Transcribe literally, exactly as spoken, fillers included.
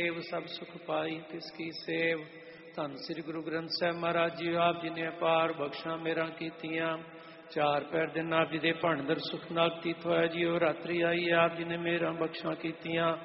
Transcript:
ਦੇਵ ਸਭ ਸੁਖ ਪਾਈ ਤਿਸ ਕੀ ਸੇਵ। ਧੰਨ ਸ੍ਰੀ ਗੁਰੂ ਗ੍ਰੰਥ ਸਾਹਿਬ ਮਹਾਰਾਜ ਜੀ ਆਪ ਜੀ ਨੇ ਅਪਾਰ ਬਖਸ਼ਾਂ ਮੇਰਾ ਕੀਤੀਆਂ। ਚਾਰ ਪੈਰ ਦਿਨ ਆਪ ਜੀ ਦੇ ਭਣਦਰ ਸੁਖ ਨਾਗਤੀ ਥੋਇਆ ਜੀਓ। ਰਾਤਰੀ ਆਈ ਆਪ ਜੀ ਨੇ ਮੇਰਾ ਬਖਸ਼ਾਂ ਕੀਤੀਆਂ।